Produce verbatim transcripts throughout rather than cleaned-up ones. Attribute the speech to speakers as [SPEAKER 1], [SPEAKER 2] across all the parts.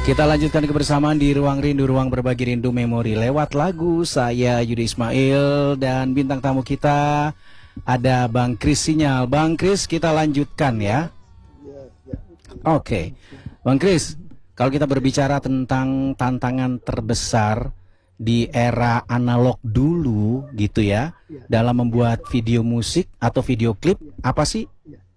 [SPEAKER 1] Kita lanjutkan kebersamaan di Ruang Rindu, Ruang Berbagi Rindu Memori lewat lagu. Saya Yudi Ismail dan bintang tamu kita ada Bang Kris Sinyal. Bang Kris, kita lanjutkan ya. Oke, okay. Bang Kris, kalau kita berbicara tentang tantangan terbesar di era analog dulu gitu ya, dalam membuat video musik atau video klip, apa sih?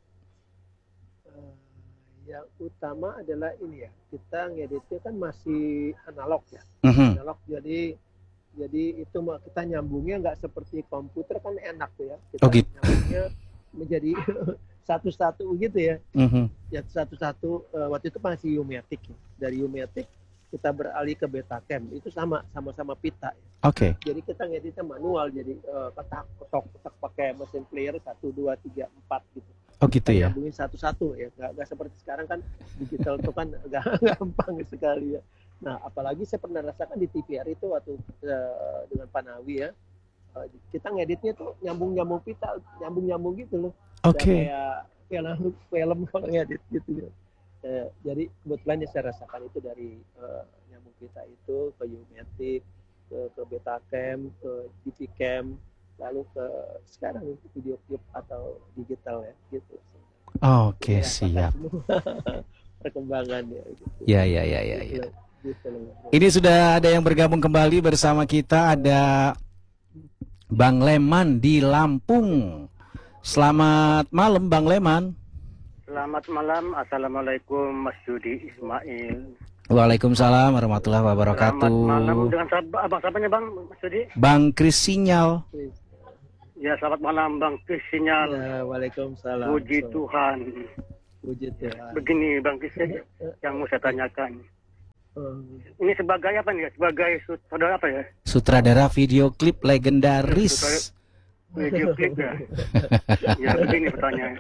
[SPEAKER 2] Utama adalah ini ya, kita ngeditnya kan masih analog ya,
[SPEAKER 1] mm-hmm.
[SPEAKER 2] analog jadi jadi itu kita nyambungnya nggak seperti komputer kan enak tuh ya, kita
[SPEAKER 1] oh, gitu.
[SPEAKER 2] nyambungnya menjadi satu-satu gitu ya,
[SPEAKER 1] mm-hmm.
[SPEAKER 2] ya satu-satu uh, waktu itu masih U-matic ya. Dari U-matic kita beralih ke Betacam itu sama sama-sama pita ya.
[SPEAKER 1] Oke. Okay.
[SPEAKER 2] Jadi kita ngeditnya manual, jadi uh, ketak ketok ketok pakai mesin player satu dua tiga empat gitu.
[SPEAKER 1] Oh gitu ya.
[SPEAKER 2] Nyambungin satu-satu ya, nggak, nggak seperti sekarang kan digital itu kan agak gampang sekali ya. Nah apalagi saya pernah rasakan di T V R itu waktu uh, dengan Panawi ya, uh, kita ngeditnya tuh nyambung-nyambung pita, nyambung-nyambung gitu loh.
[SPEAKER 1] Oke. Okay.
[SPEAKER 2] Kayak film film kalau ngedit gitu ya. Uh, jadi kebetulan ya saya rasakan itu dari uh, nyambung pita itu ke U-matic, ke, ke Betacam, ke D V Cam, lalu ke sekarang video klip atau digital ya gitu.
[SPEAKER 1] Oke, okay,
[SPEAKER 2] ya,
[SPEAKER 1] siap.
[SPEAKER 2] Perkembangannya gitu.
[SPEAKER 1] Ya ya ya ya ya. Gitu. Ini sudah ada yang bergabung kembali bersama kita, ada Bang Leman di Lampung. Selamat malam Bang Leman.
[SPEAKER 3] Selamat malam. Assalamualaikum Mas Yudi Ismail.
[SPEAKER 1] Waalaikumsalam warahmatullahi wabarakatuh.
[SPEAKER 3] Selamat malam dengan sahabat, abang siapanya Bang Mas Yudi?
[SPEAKER 1] Bang Kris Sinyal.
[SPEAKER 3] Ya, selamat malam Bang Kris Sinyal.
[SPEAKER 2] Ya, waalaikumsalam.
[SPEAKER 3] Puji Tuhan.
[SPEAKER 2] Puji Tuhan.
[SPEAKER 3] Begini Bang Kris yang mau saya tanyakan. Ini sebagai apa nih? Sebagai sutradara apa ya?
[SPEAKER 1] Sutradara video klip legendaris.
[SPEAKER 3] Sutradara video klip ya. Ya, begini pertanyaannya.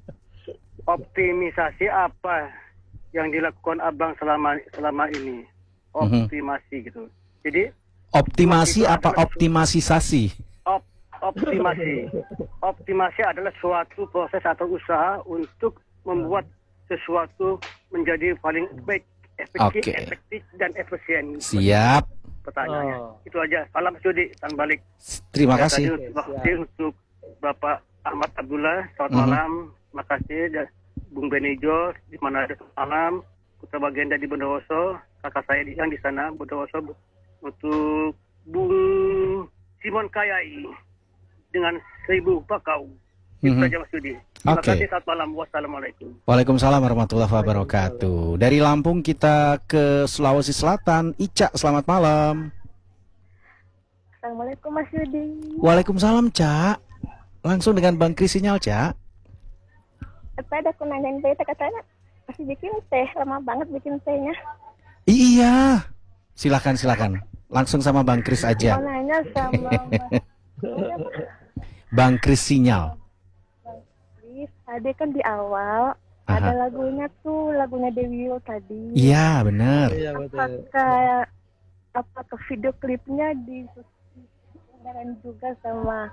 [SPEAKER 3] Optimisasi apa yang dilakukan Abang selama selama ini? Optimasi gitu. Jadi
[SPEAKER 1] optimasi apa optimisasi?
[SPEAKER 3] Op, optimasi. Optimasi adalah suatu proses atau usaha untuk membuat sesuatu menjadi paling baik, efektif,
[SPEAKER 1] okay.
[SPEAKER 3] efektif dan efisien.
[SPEAKER 1] Siap.
[SPEAKER 3] Pertanyaannya. Oh. Itu aja. Salam Sudi, salam balik.
[SPEAKER 1] Terima ya, kasih.
[SPEAKER 3] Terima kasih untuk Bapak Ahmad Abdullah. Selamat mm-hmm. malam. Terima kasih. Dan Bung Benijo di mana ada malam. Putra Bagenda di Bondowoso. Kakak saya yang di sana Bondowoso. Untuk Bung Simon Kayai dengan seribu pakau. Itu saja Mas Yudi. Terima
[SPEAKER 1] okay.
[SPEAKER 3] kasih, selamat malam. Wassalamualaikum.
[SPEAKER 1] Waalaikumsalam warahmatullahi wabarakatuh. Dari Lampung kita ke Sulawesi Selatan. Ica, selamat malam.
[SPEAKER 4] Assalamualaikum Mas Yudi.
[SPEAKER 1] Waalaikumsalam Cak. Langsung dengan Bang Kris Sinyal Cak.
[SPEAKER 4] Tadi aku nanyain teh katanya masih bikin teh, lama banget bikin tehnya.
[SPEAKER 1] Iya. Silakan silakan. Langsung sama Bang Kris aja.
[SPEAKER 4] Mau nanya sama
[SPEAKER 1] Bang Kris Sinyal.
[SPEAKER 4] Bang Kris, tadi kan di awal
[SPEAKER 1] Aha.
[SPEAKER 4] ada lagunya tuh, lagunya Dewi Yull tadi.
[SPEAKER 1] Iya benar.
[SPEAKER 4] Apakah apakah video klipnya disusun juga sama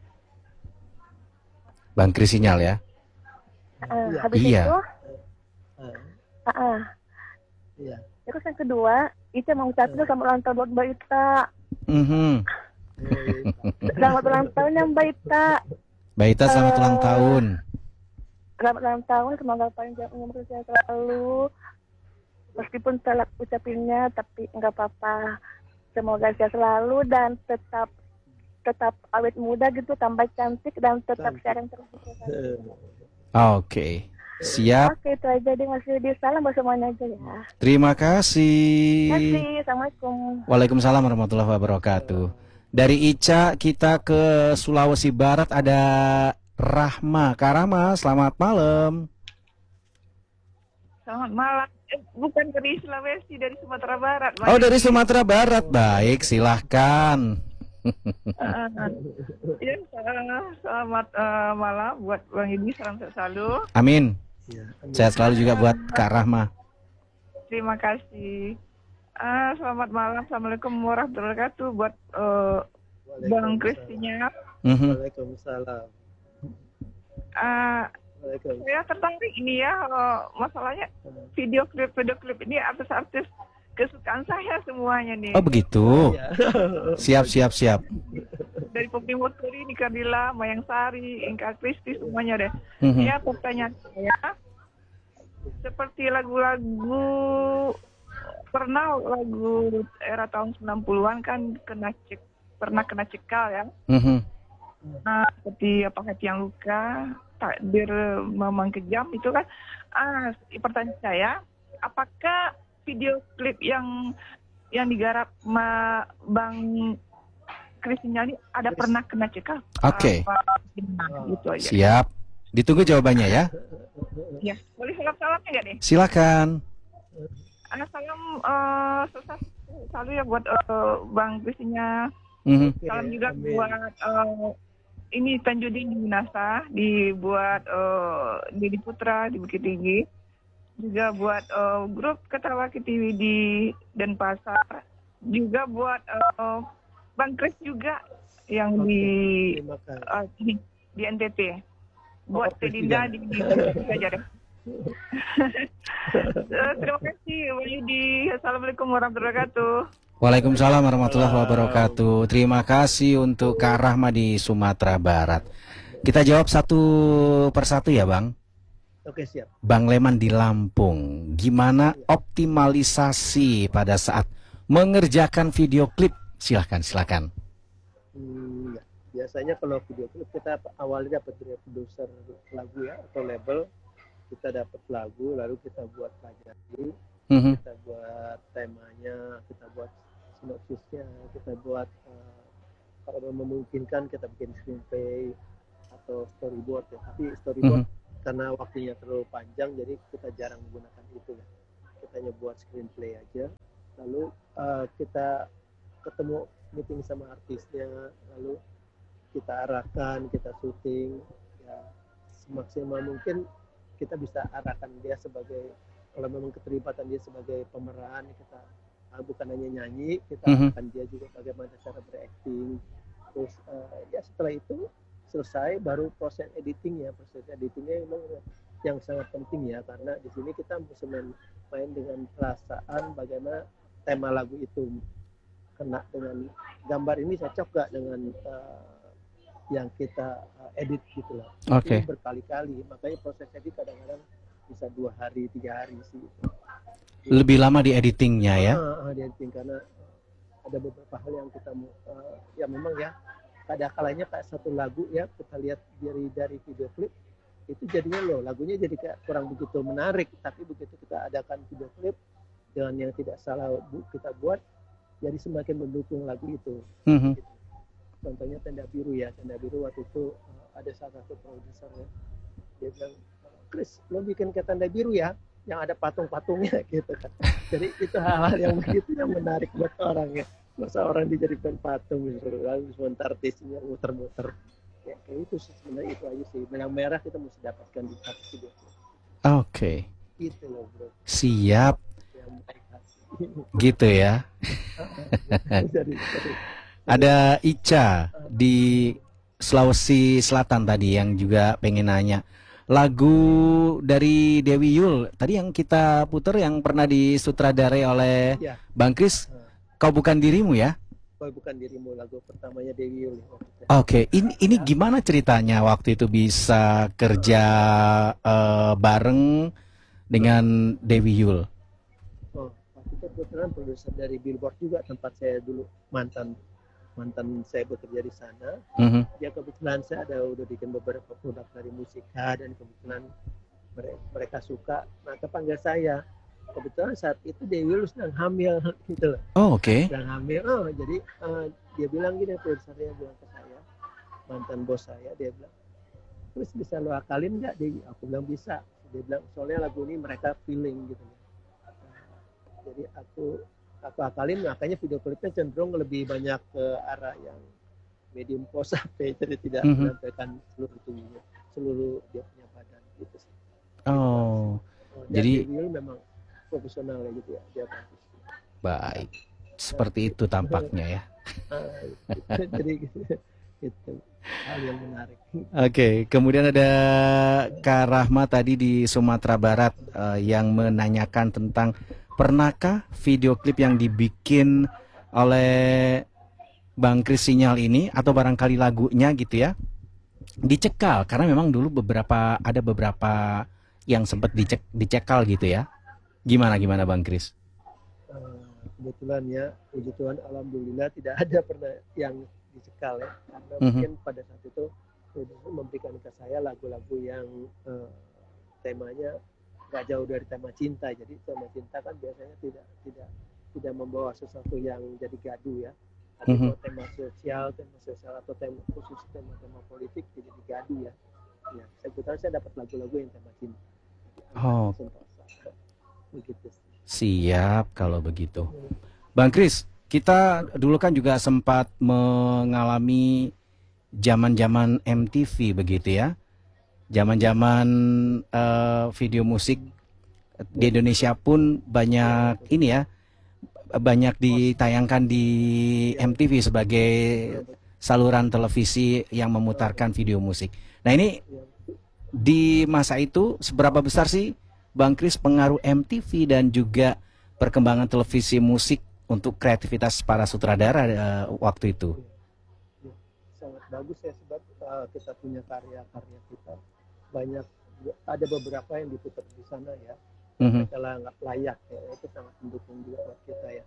[SPEAKER 1] Bang Kris Sinyal ya?
[SPEAKER 4] Uh, habis
[SPEAKER 1] iya.
[SPEAKER 4] itu, uh, uh,
[SPEAKER 2] iya.
[SPEAKER 4] Terus yang kedua, itu mau ucapin selamat ulang tahun buat Mbak Ita.
[SPEAKER 1] Mm-hmm.
[SPEAKER 4] Selamat ulang tahun ya Mbak Ita.
[SPEAKER 1] Mbak Ita selamat uh, ulang tahun.
[SPEAKER 4] Selamat ulang tahun, semoga panjang umur sehat selalu. Meskipun telat ucapinnya, tapi nggak apa-apa. Semoga sehat selalu dan tetap tetap awet muda gitu, tambah cantik dan tetap siaran terus.
[SPEAKER 1] Oke, okay. Siap.
[SPEAKER 4] Oke, itu aja deh Mas Yudi. Salam buat semuanya aja ya.
[SPEAKER 1] Terima kasih.
[SPEAKER 4] Terima kasih. Assalamualaikum.
[SPEAKER 1] Waalaikumsalam warahmatullahi wabarakatuh. Dari Ica kita ke Sulawesi Barat ada Rahma. Kak Rahma, selamat malam.
[SPEAKER 5] Selamat malam. Eh, bukan dari Sulawesi, dari Sumatera Barat.
[SPEAKER 1] Oh, dari Sumatera Barat. Baik, silahkan.
[SPEAKER 5] uh, ya, selamat uh, malam buat Bang Yudi, salam sehat selalu.
[SPEAKER 1] Amin. Sehat selalu juga buat Kak Rahma.
[SPEAKER 5] Terima kasih. Uh, selamat malam, assalamualaikum warahmatullahi wabarakatuh buat uh, Bang Kristinya.
[SPEAKER 2] Waalaikumsalam.
[SPEAKER 5] Uh,
[SPEAKER 2] Waalaikumsalam.
[SPEAKER 5] Saya tertarik ini ya, eh, masalahnya video klip video klip ini artis-artis kesukaan saya semuanya nih.
[SPEAKER 1] Oh begitu.
[SPEAKER 2] Ya.
[SPEAKER 1] Siap siap siap.
[SPEAKER 5] Dari Poppy Mosturi, Nika Dila, Mayang Sari, Inka Kristi, semuanya deh.
[SPEAKER 1] Mhm.
[SPEAKER 5] Ya, pertanyaan saya, seperti lagu-lagu, pernah lagu era tahun sembilan puluhan kan kena cek, pernah kena cekal ya.
[SPEAKER 1] Mhm.
[SPEAKER 5] Nah, seperti apa hati yang luka, takdir memang kejam itu kan. Ah, pertanyaan saya, apakah video klip yang yang digarap ma Bang Kristinya ini ada pernah kena cekal?
[SPEAKER 1] Oke.
[SPEAKER 5] Apa gimana? Gitu aja.
[SPEAKER 1] Siap. Ditunggu jawabannya ya.
[SPEAKER 5] Ya, boleh salam-salamnya nggak nih?
[SPEAKER 1] Silakan.
[SPEAKER 5] Anak salam eh, sukses selalu ya buat eh, Bang Kristinya.
[SPEAKER 1] Mhm.
[SPEAKER 5] Salam juga
[SPEAKER 2] Amin.
[SPEAKER 5] buat eh, ini Tanjudin di Minasa, dibuat eh, Dedi Putra di Bukit Tinggi, juga buat eh, grup Ketawa K T V di Denpasar, juga buat eh, Bang Kris juga yang
[SPEAKER 2] Oke,
[SPEAKER 5] di
[SPEAKER 2] terima kasih.
[SPEAKER 5] eh, di, di N T T, buat
[SPEAKER 2] Oh,
[SPEAKER 5] Teh Dinda di di saja deh. Eh, Terima kasih Bang Yudi. Assalamualaikum warahmatullahi wabarakatuh.
[SPEAKER 1] Waalaikumsalam warahmatullahi wabarakatuh. Terima kasih untuk Kak Rahma di Sumatera Barat. Kita jawab satu persatu ya Bang.
[SPEAKER 2] Oke, siap.
[SPEAKER 1] Bang Leman di Lampung, gimana optimalisasi pada saat mengerjakan video klip? Silahkan, silahkan.
[SPEAKER 2] Hmm, ya. Biasanya kalau video klip kita awalnya dapat dari produser lagu ya atau label, kita dapat lagu lalu kita buat pelajari,
[SPEAKER 1] Mhm.
[SPEAKER 2] kita buat temanya, kita buat sinopsisnya, kita buat eh, kalau memungkinkan kita bikin screenplay atau storyboard ya. Tapi storyboard karena waktunya terlalu panjang jadi kita jarang menggunakan itu ya. Kita hanya buat screenplay aja. Lalu eh, kita ketemu meeting sama artisnya, lalu kita arahkan, kita syuting ya semaksimal mungkin kita bisa arahkan dia sebagai, kalau memang keterlibatan dia sebagai pemeran, kita ah, bukan hanya nyanyi, kita
[SPEAKER 1] Mhm.
[SPEAKER 2] arahkan dia juga bagaimana cara berakting. Terus eh, ya setelah itu selesai baru proses editing ya, proses editingnya memang yang sangat penting ya, karena di sini kita mesti main, main dengan perasaan bagaimana tema lagu itu kena dengan gambar ini cocok gak dengan eh, yang kita uh, edit gitu loh.
[SPEAKER 1] Oke.
[SPEAKER 2] Ini berkali-kali, makanya proses edit kadang-kadang bisa dua hari, tiga hari sih.
[SPEAKER 1] Lebih lama di editingnya ya.
[SPEAKER 2] Ah, ah, di editing karena uh, ada beberapa hal yang kita mau, uh, ya memang ya, ada kalanya kayak satu lagu ya kita lihat dari dari video klip itu jadinya loh lagunya jadi kayak kurang begitu menarik, tapi begitu kita adakan video klip dengan yang tidak salah bu, kita buat jadi semakin mendukung lagu itu.
[SPEAKER 1] Mhm.
[SPEAKER 2] Gitu. Contohnya Tenda Biru ya, Tenda Biru waktu itu uh, ada salah satu produser ya, dia bilang, Chris lo bikin ke Tenda Biru ya yang ada patung-patungnya gitu kan. Jadi itu hal-hal yang begitu yang menarik buat orang ya, masa orang dijadikan patung gitu, lalu sebentar artisnya muter-muter ya, kayak itu sih sebenarnya. Itu aja sih, benang merah kita mesti dapatkan di satu video
[SPEAKER 1] Oke.
[SPEAKER 2] itu loh bro,
[SPEAKER 1] Siap.
[SPEAKER 2] yang baik hati.
[SPEAKER 1] Gitu ya.
[SPEAKER 2] Dari- dari-
[SPEAKER 1] Ada Ica di Sulawesi Selatan tadi yang juga pengen nanya. Lagu dari Dewi Yul tadi yang kita putar yang pernah disutradarai oleh
[SPEAKER 2] Ya.
[SPEAKER 1] Bang Kris, Kau Bukan Dirimu ya?
[SPEAKER 2] Kau Bukan Dirimu, lagu pertamanya Dewi Yul.
[SPEAKER 1] Oke, ini ini gimana ceritanya waktu itu bisa kerja eh, bareng dengan Dewi Yul?
[SPEAKER 2] Oh, waktu itu kebetulan produser dari Billboard juga, tempat saya dulu mantan mantan saya bekerja di sana.
[SPEAKER 1] Mhm.
[SPEAKER 2] Ya kebetulan saya ada udah bikin beberapa produk dari musika dan kebetulan mere- mereka suka. Nah kepanggil saya. Kebetulan saat itu Dewi Yul sedang hamil gitu loh.
[SPEAKER 1] Oh, oke.
[SPEAKER 2] Sedang hamil. Oh, jadi eh, dia bilang gini, produsernya bilang ke saya, mantan bos saya, dia bilang, terus bisa lo akalin nggak Dewi? Aku bilang bisa. Dia bilang soalnya lagu ini mereka feeling gitu. Nah, jadi aku aku akalin, makanya video klipnya cenderung lebih banyak ke arah yang medium pose sampai, jadi tidak
[SPEAKER 1] Mhm.
[SPEAKER 2] menampilkan seluruh tubuhnya, seluruh dia punya badan gitu sih.
[SPEAKER 1] Oh,
[SPEAKER 2] Oh, dan
[SPEAKER 1] jadi-
[SPEAKER 2] Dewi Yul memang profesional ya gitu ya, dia bagus.
[SPEAKER 1] baik. Seperti itu tampaknya ya.
[SPEAKER 2] Ah, gitu. Jadi gitu. hal yang menarik.
[SPEAKER 1] Oke, kemudian ada Kak Rahma tadi di Sumatera Barat eh, yang menanyakan tentang pernahkah video klip yang dibikin oleh Bang Kris Sinyal ini atau barangkali lagunya gitu ya dicekal karena memang dulu beberapa ada beberapa yang sempat dicek dicekal gitu ya. Gimana gimana Bang Kris?
[SPEAKER 2] Eh, kebetulan ya, puji Tuhan, alhamdulillah tidak ada pernah yang dicekal ya, karena
[SPEAKER 1] Mhm.
[SPEAKER 2] mungkin pada saat itu sudah memberikan ke saya lagu-lagu yang eh, temanya nggak jauh dari tema cinta. Jadi tema cinta kan biasanya tidak tidak tidak membawa sesuatu yang jadi gaduh ya. Tapi
[SPEAKER 1] Mhm.
[SPEAKER 2] kalau tema sosial, tema sosial atau tema khusus tema-tema politik tidak jadi gaduh ya. Ya, kebetulan saya dapat lagu-lagu yang tema cinta.
[SPEAKER 1] Oh,
[SPEAKER 2] Sentosa. Begitu sih.
[SPEAKER 1] siap kalau begitu. Bang Kris, kita dulu kan juga sempat mengalami zaman-zaman M T V begitu ya. Zaman-zaman eh, video musik di Indonesia pun banyak ini ya, banyak ditayangkan di M T V sebagai saluran televisi yang memutarkan video musik. Nah ini di masa itu seberapa besar sih Bang Kris pengaruh M T V dan juga perkembangan televisi musik untuk kreativitas para sutradara eh, waktu itu?
[SPEAKER 2] Ya, sangat bagus ya, sebab uh, kita punya karya-karya kita banyak, ada beberapa yang diputar di sana ya,
[SPEAKER 1] Mhm.
[SPEAKER 2] setelah nggak layak ya, itu sangat mendukung juga buat kita ya.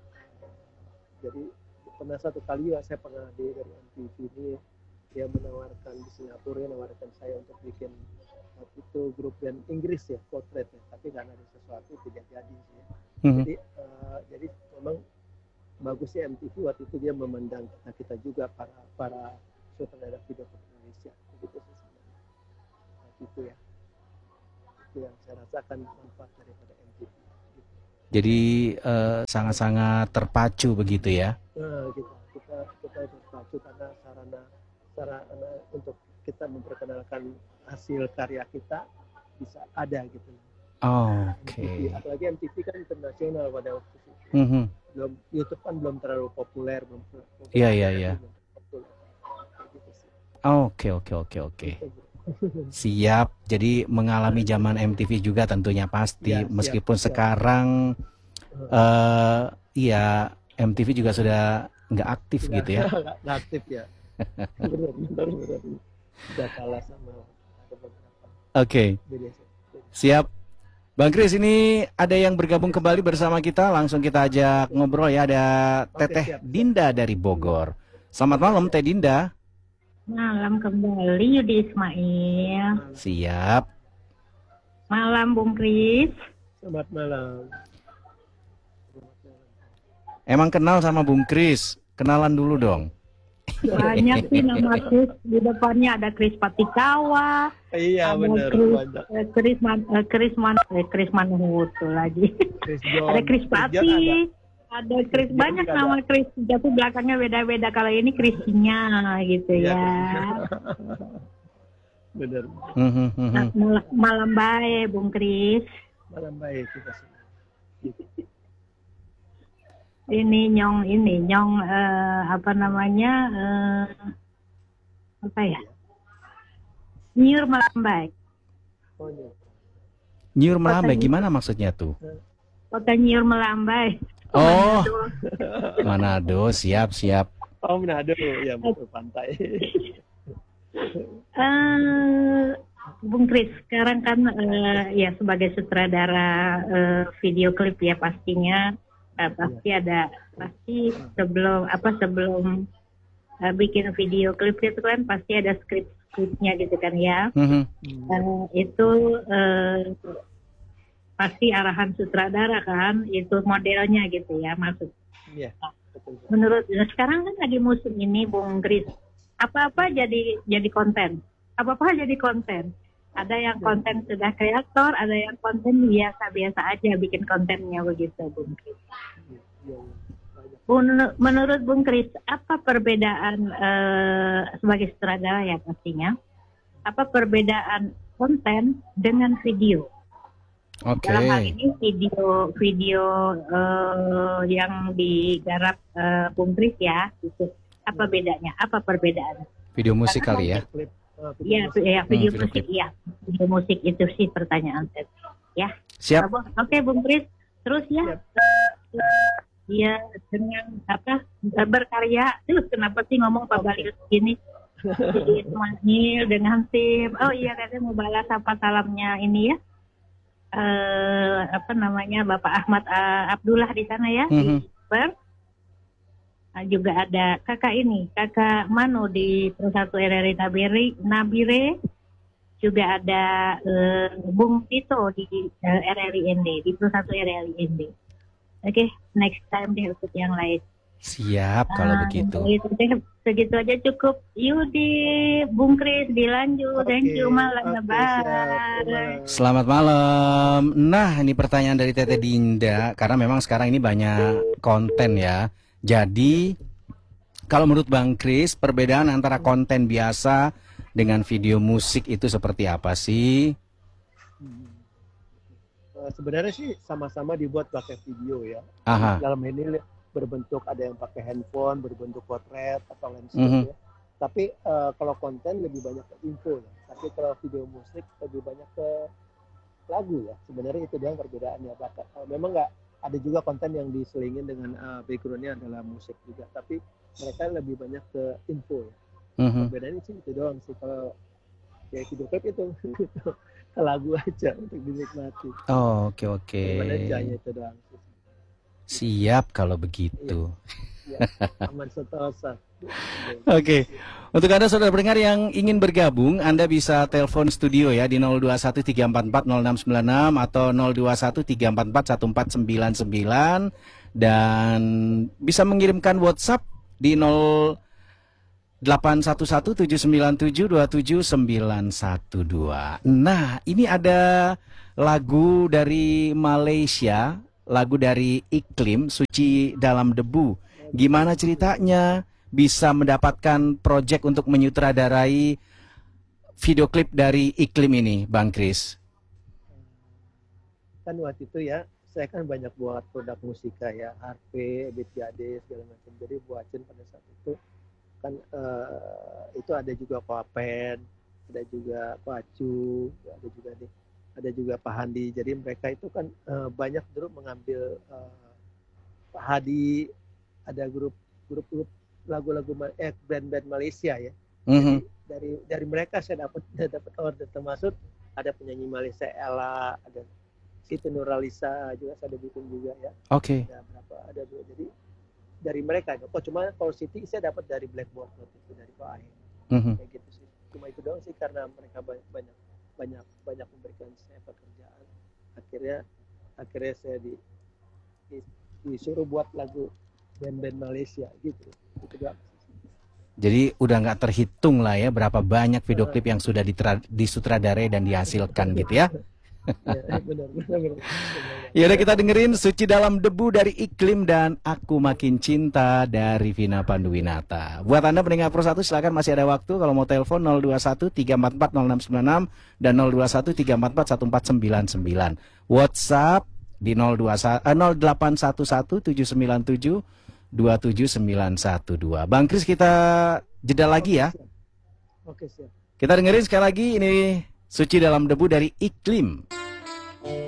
[SPEAKER 2] Jadi pernah satu kali ya, saya pernah di dari M T V ini, dia menawarkan di Singapura, menawarkan saya untuk bikin waktu itu grup band Inggris ya, Portrait ya, tapi karena ada sesuatu tidak jadi sih ya.
[SPEAKER 1] Mhm.
[SPEAKER 2] Jadi uh, jadi memang bagusnya M T V waktu itu, dia memandang kita kita juga para para sutradara video klip Indonesia begitu sih sebenarnya. Waktu itu ya, itu yang saya rasakan manfaat daripada M T V gitu.
[SPEAKER 1] Jadi eh, sangat-sangat terpacu begitu ya?
[SPEAKER 2] Nah, kita kita kita terpacu karena sarana sarana untuk kita memperkenalkan hasil karya kita bisa ada gitu.
[SPEAKER 1] Oh,
[SPEAKER 2] M T V,
[SPEAKER 1] Oke.
[SPEAKER 2] apalagi M T V kan internasional pada waktu itu.
[SPEAKER 1] Mhm.
[SPEAKER 2] Belum, YouTube kan belum terlalu populer, belum belum
[SPEAKER 1] Iya, iya,
[SPEAKER 2] populer,
[SPEAKER 1] iya.
[SPEAKER 2] belum populer. Kayak gitu sih.
[SPEAKER 1] Oke, oke, oke, oke.
[SPEAKER 2] Gitu, bro.
[SPEAKER 1] Siap. Jadi mengalami zaman M T V juga tentunya pasti.
[SPEAKER 2] Ya, siap,
[SPEAKER 1] Meskipun
[SPEAKER 2] siap.
[SPEAKER 1] sekarang eh iya M T V juga sudah nggak aktif
[SPEAKER 2] Sudah
[SPEAKER 1] gitu ya.
[SPEAKER 2] nggak nggak aktif ya. Benar, benar, benar. Sudah kalah sama ada beberapa
[SPEAKER 1] Oke,
[SPEAKER 2] media sosial.
[SPEAKER 1] siap. Bang Kris, ini ada yang bergabung kembali bersama kita. Langsung kita ajak ngobrol ya. Ada
[SPEAKER 2] Oke,
[SPEAKER 1] Teteh
[SPEAKER 2] siap.
[SPEAKER 1] Dinda dari Bogor. Selamat malam Teh Dinda.
[SPEAKER 6] Malam kembali Yudi Ismail.
[SPEAKER 1] Siap.
[SPEAKER 6] Malam Bung Kris.
[SPEAKER 2] Selamat malam. Selamat malam.
[SPEAKER 1] Emang kenal sama Bung Kris? Kenalan dulu dong.
[SPEAKER 6] Banyak sih nama Kris. Di depannya ada Kris Patikawa.
[SPEAKER 2] Iya,
[SPEAKER 6] ada
[SPEAKER 2] benar,
[SPEAKER 6] Kris,
[SPEAKER 2] banyak.
[SPEAKER 6] eh, Kris Man, eh, Kris Man, eh, Kris Manhutu lagi.
[SPEAKER 2] Chris John.
[SPEAKER 6] Ada Kris
[SPEAKER 2] Chris John ada.
[SPEAKER 6] Pati. Ada Kris,
[SPEAKER 2] John
[SPEAKER 6] banyak
[SPEAKER 2] juga
[SPEAKER 6] nama Kris. Tapi belakangnya beda-beda. Kalau ini Krisnya gitu
[SPEAKER 2] Iya,
[SPEAKER 6] ya.
[SPEAKER 2] benar.
[SPEAKER 1] Mhm, mhm.
[SPEAKER 6] Nah, mal- malam baik Bung Kris.
[SPEAKER 2] Malam baik kita semua. Gitu.
[SPEAKER 6] Ini nyong ini nyong eh, apa namanya eh, apa ya, nyur melambai,
[SPEAKER 2] Oh, iya.
[SPEAKER 1] Nyur melambai gimana maksudnya tuh?
[SPEAKER 6] kota nyur melambai.
[SPEAKER 1] Oh, Manado. Siap, siap.
[SPEAKER 2] Oh, Manado, ya betul, pantai.
[SPEAKER 6] Eh, Bung Kris, sekarang kan eh, ya sebagai sutradara eh, video klip ya pastinya eh, pasti ada pasti sebelum apa sebelum eh, bikin video klip itu kan pasti ada skrip-skripnya gitu kan ya.
[SPEAKER 1] Mhm.
[SPEAKER 6] Eh, itu eh, pasti arahan sutradara kan, itu modelnya gitu ya maksud.
[SPEAKER 2] Iya, betul.
[SPEAKER 6] Menurut nah, sekarang kan lagi musim ini Bung Kris, apa-apa jadi jadi konten, apa-apa jadi konten. Ada yang konten sudah kreator, ada yang konten biasa-biasa aja bikin kontennya begitu Bung Kris.
[SPEAKER 2] Iya, iya, banyak.
[SPEAKER 6] Menur- Menurut Bung Kris, apa perbedaan eh, sebagai sutradara ya pastinya? Apa perbedaan konten dengan video?
[SPEAKER 1] Oke.
[SPEAKER 6] Dalam hal ini video video eh, yang digarap eh, Bung Kris ya, gitu. Apa bedanya? Apa perbedaan?
[SPEAKER 1] Video musik kali ya.
[SPEAKER 2] Klip, uh, video
[SPEAKER 6] Iya,
[SPEAKER 2] musik.
[SPEAKER 6] ya, video
[SPEAKER 1] Hmm, video
[SPEAKER 6] musik
[SPEAKER 1] klip.
[SPEAKER 6] ya. Video musik itu sih pertanyaan saya. Ya.
[SPEAKER 1] Siap.
[SPEAKER 6] Oke, Bung Kris. Terus ya.
[SPEAKER 2] Siap.
[SPEAKER 6] Iya, dengan apa berkarya. Terus kenapa sih ngomong Pak Balius gini? Jadi Ismail dengan tim. Oh iya, katanya mau balas apa salamnya ini ya. Eh apa namanya Bapak Ahmad eh, Abdullah di sana ya.
[SPEAKER 1] Mhm.
[SPEAKER 6] Di Perth. Nah, juga ada kakak ini, kakak Mano di Persatu R R I Nabire, Nabire. Juga ada eh, Bung Tito di eh, R R I N D, di Persatu R R I N D. Oke, next time deh ikut yang lain.
[SPEAKER 1] Siap kalau
[SPEAKER 6] Ah,
[SPEAKER 1] begitu.
[SPEAKER 6] Itu deh, segitu aja cukup. Yudi, Bung Kris, dilanjut. Thank you, malam.
[SPEAKER 2] Oke,
[SPEAKER 6] Bye.
[SPEAKER 2] siap. Bye.
[SPEAKER 1] Selamat malam. Nah, ini pertanyaan dari Tete Dinda karena memang sekarang ini banyak konten ya. Jadi kalau menurut Bang Kris, perbedaan antara konten biasa dengan video musik itu seperti apa sih?
[SPEAKER 2] Hmm. Eh, sebenarnya sih sama-sama dibuat pakai video ya.
[SPEAKER 1] Aha.
[SPEAKER 2] Dalam ini berbentuk ada yang pakai handphone, berbentuk potret atau landscape
[SPEAKER 1] Mhm.
[SPEAKER 2] ya. Tapi eh, kalau konten lebih banyak ke info ya. Tapi kalau video musik lebih banyak ke lagu ya. Sebenarnya itu doang perbedaannya. Bahkan, eh, memang nggak ada juga konten yang diselingin dengan eh, backgroundnya adalah musik juga. Tapi mereka lebih banyak ke info ya.
[SPEAKER 1] Mhm.
[SPEAKER 2] Perbedaannya sih itu doang sih. Kalau ya video clip itu ke lagu aja untuk dinikmati.
[SPEAKER 1] Oh, oke oke.
[SPEAKER 2] Perbedaannya hanya itu doang sih.
[SPEAKER 1] Siap kalau begitu.
[SPEAKER 2] Ya, aman sentosa.
[SPEAKER 1] Oke. Untuk Anda saudara pendengar yang ingin bergabung, Anda bisa telepon studio ya di nol dua satu tiga empat empat nol enam sembilan enam atau nol dua satu tiga empat empat satu empat sembilan sembilan dan bisa mengirimkan WhatsApp di nol delapan satu satu tujuh sembilan tujuh dua tujuh sembilan satu dua. Nah, ini ada lagu dari Malaysia, lagu dari Iklim, Suci Dalam Debu. Gimana ceritanya bisa mendapatkan proyek untuk menyutradarai video klip dari Iklim ini, Bang Kris?
[SPEAKER 2] Kan waktu itu ya, saya kan banyak buat produk musika ya, harpe, beat gade, segala macam. Jadi buatin pada saat itu kan eh, itu ada juga Papen, ada juga Pacu, ada juga nih, ada juga Pak Handi. Jadi mereka itu kan eh, banyak dulu mengambil eh, Pak Hadi, ada grup grup-grup lagu-lagu Ma- eh band-band Malaysia ya.
[SPEAKER 1] Mhm.
[SPEAKER 2] Jadi dari dari mereka saya dapat dapat order, termasuk ada penyanyi Malaysia Ella, ada Siti Nurhaliza juga saya ada bikin juga ya.
[SPEAKER 1] Oke.
[SPEAKER 2] Ada berapa ada dua. Jadi dari mereka. Kok cuma kalau Siti saya dapat dari Blackboard waktu itu dari Pak Ain.
[SPEAKER 1] Mhm.
[SPEAKER 2] Kayak gitu sih. Cuma itu doang sih karena mereka banyak banyak banyak banyak memberikan saya pekerjaan. Akhirnya akhirnya saya di, di disuruh buat lagu band-band Malaysia gitu. Itu doang.
[SPEAKER 1] Jadi udah nggak terhitung lah ya berapa banyak video klip yang sudah ditra- disutradarai dan dihasilkan gitu ya.
[SPEAKER 2] Ya, benar, benar, benar.
[SPEAKER 1] Ya udah kita dengerin Suci Dalam Debu dari Iklim dan Aku Makin Cinta dari Vina Panduwinata. Buat Anda pendengar Pro satu silakan masih ada waktu kalau mau telepon nol dua satu tiga empat empat nol enam sembilan enam dan nol dua satu tiga empat empat satu empat sembilan sembilan. WhatsApp di nol dua satu eh, nol delapan satu satu tujuh sembilan tujuh dua tujuh sembilan satu dua. Bang Kris kita jeda lagi ya.
[SPEAKER 2] Oke, siap.
[SPEAKER 1] Kita dengerin sekali lagi ini Suci Dalam Debu dari Iklim.